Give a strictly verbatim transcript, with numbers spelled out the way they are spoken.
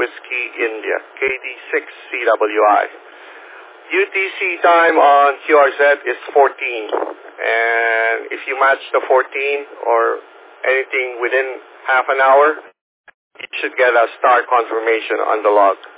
Whiskey India, K D six C W I. U T C time on Q R Z is fourteen, and if you match the fourteen or anything within half an hour, you should get a star confirmation on the log.